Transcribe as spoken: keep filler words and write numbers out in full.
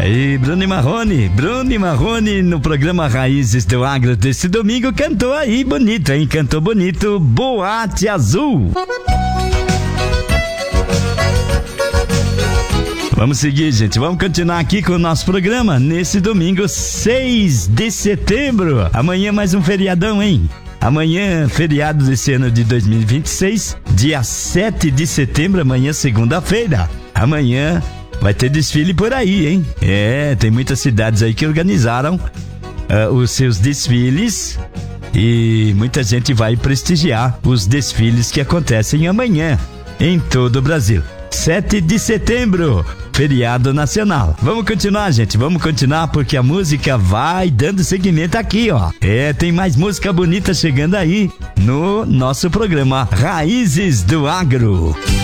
Aí, Bruno e Marrone, Bruno e Marrone no programa Raízes do Agro desse domingo cantou aí bonito, hein? Cantou bonito, Boate Azul. Vamos seguir, gente, vamos continuar aqui com o nosso programa nesse domingo, seis de setembro. Amanhã mais um feriadão, hein? Amanhã, feriado desse ano de dois mil e vinte e seis, dia sete de setembro, amanhã segunda-feira. Amanhã vai ter desfile por aí, hein? É, tem muitas cidades aí que organizaram uh, os seus desfiles e muita gente vai prestigiar os desfiles que acontecem amanhã em todo o Brasil. sete de setembro, feriado nacional. Vamos continuar, gente, vamos continuar porque a música vai dando seguimento aqui, ó. É, tem mais música bonita chegando aí no nosso programa Raízes do Agro.